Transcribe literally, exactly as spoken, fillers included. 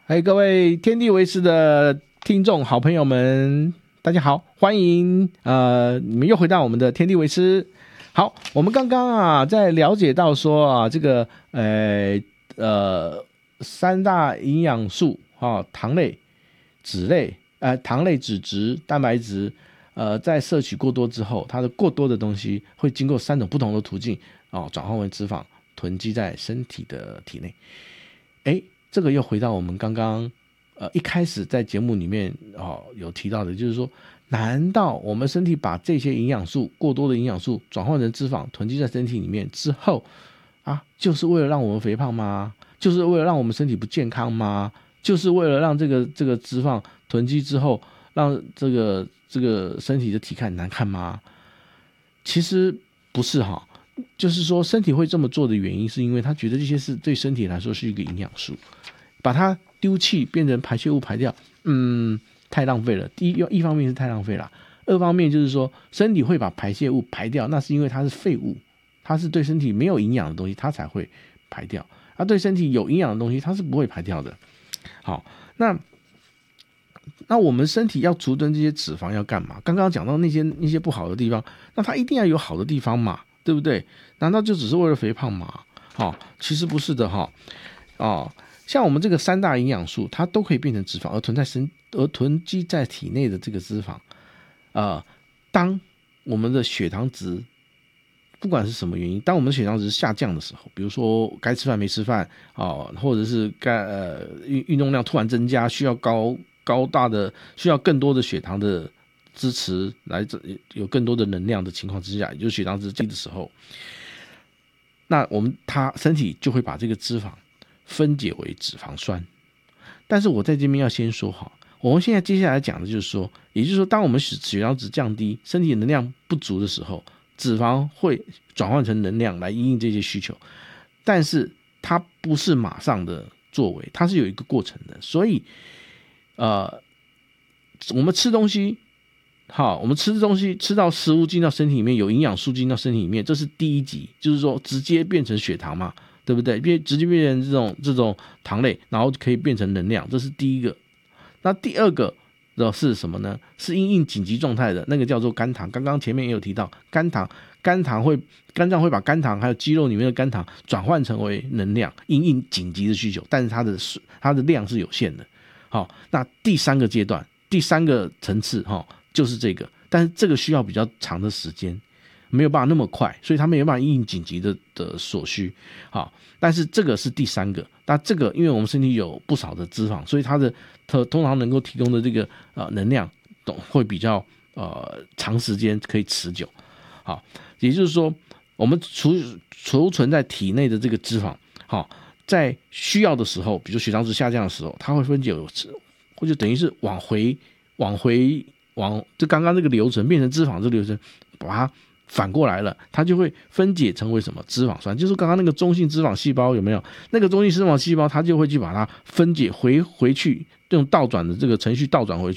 嗨，各位天地为师的听众好朋友们，大家好，欢迎呃，你们又回到我们的天地为师。好，我们刚刚啊，在了解到说啊，这个呃呃三大营养素啊，糖类、脂类、呃糖类、脂质、蛋白质，呃，在摄取过多之后，它的过多的东西会经过三种不同的途径哦，转换为脂肪，囤积在身体的体内。哎，这个又回到我们刚刚呃一开始在节目里面哦有提到的，就是说，难道我们身体把这些营养素过多的营养素转换成脂肪囤积在身体里面之后啊，就是为了让我们肥胖吗？就是为了让我们身体不健康吗？就是为了让这个这个脂肪囤积之后，让这个这个身体的体态难看吗？其实不是哈。就是说身体会这么做的原因是因为他觉得这些是对身体来说是一个营养素，把它丢弃变成排泄物排掉，嗯，太浪费了。第一一方面是太浪费了，二方面就是说身体会把排泄物排掉，那是因为它是废物，它是对身体没有营养的东西它才会排掉，而对身体有营养的东西它是不会排掉的。好，那那我们身体要储存这些脂肪要干嘛？刚刚讲到那些那些不好的地方，那它一定要有好的地方嘛，对不对？难道就只是为了肥胖吗？哦，其实不是的哈。哦，像我们这个三大营养素，它都可以变成脂肪，而囤在身而囤积在体内的这个脂肪，呃，当我们的血糖值不管是什么原因，当我们的血糖值下降的时候，比如说该吃饭没吃饭哦，或者是该呃运运动量突然增加，需要高高大的需要更多的血糖的支持来有更多的能量的情况之下，也就是血糖值低的时候，那我们它身体就会把这个脂肪分解为脂肪酸。但是我在这边要先说好，我们现在接下来讲的就是说，也就是说，当我们血糖值降低，身体能量不足的时候，脂肪会转换成能量来因应这些需求，但是它不是马上的作为，它是有一个过程的。所以，呃，我们吃东西，好，我们吃东西吃到食物进到身体里面，有营养素进到身体里面，这是第一级，就是说直接变成血糖嘛，对不对？变直接变成这种这种糖类，然后可以变成能量，这是第一个。那第二个的是什么呢？是因应紧急状态的那个叫做肝糖。刚刚前面也有提到，肝糖，肝糖会肝脏会把肝糖还有肌肉里面的肝糖转换成为能量，因应紧急的需求，但是它的它的量是有限的。好，那第三个阶段，第三个层次哈，就是这个，但是这个需要比较长的时间，没有办法那么快，所以它没有办法因应紧急的的所需。好，但是这个是第三个。那这个因为我们身体有不少的脂肪，所以它的它通常能够提供的这个呃能量会比较呃长时间可以持久。好，也就是说我们储储存在体内的这个脂肪，好，在需要的时候，比如血糖值下降的时候，它会分解，或者等于是往回往回往就刚刚这个流程变成脂肪这个流程，把它反过来了，它就会分解成为什么脂肪酸，就是刚刚那个中性脂肪细胞有没有？那个中性脂肪细胞它就会去把它分解回回去，用倒转的这个程序倒转回